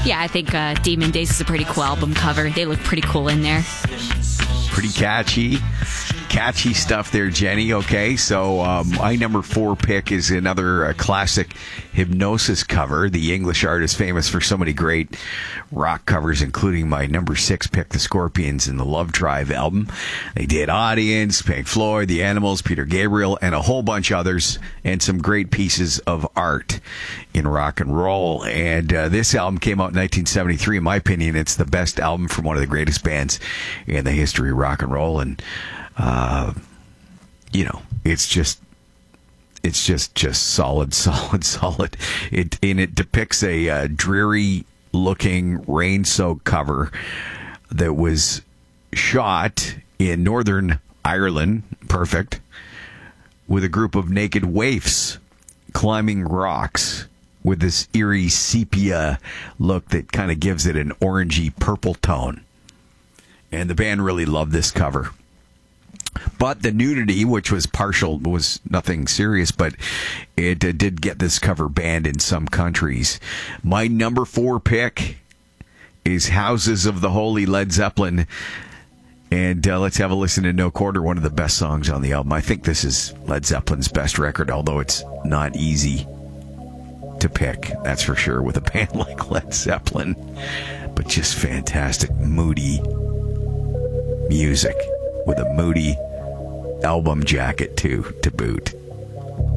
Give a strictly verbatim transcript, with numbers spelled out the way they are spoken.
Yeah, I think uh, Demon Days is a pretty cool album cover. They look pretty cool in there. Pretty catchy. Catchy stuff there, Jenny. Okay, so um, my number four pick is another uh, classic Hypnosis cover. The English artist famous for so many great rock covers, including my number six pick, the Scorpions and the Love Drive album. They did Audience, Pink Floyd, The Animals, Peter Gabriel, and a whole bunch others, and some great pieces of art in rock and roll. And uh, this album came out in nineteen seventy-three. In my opinion, it's the best album from one of the greatest bands in the history of rock and roll. And Uh, you know, it's just, it's just, just solid, solid, solid. It and it depicts a uh, dreary-looking, rain-soaked cover that was shot in Northern Ireland, perfect, with a group of naked waifs climbing rocks with this eerie sepia look that kind of gives it an orangey purple tone. And the band really loved this cover. But the nudity, which was partial, was nothing serious, but it uh, did get this cover banned in some countries. My number four pick is Houses of the Holy, Led Zeppelin. And uh, let's have a listen to No Quarter, one of the best songs on the album. I think this is Led Zeppelin's best record, although it's not easy to pick, that's for sure, with a band like Led Zeppelin. But just fantastic, moody music with a moody album jacket, too, to boot.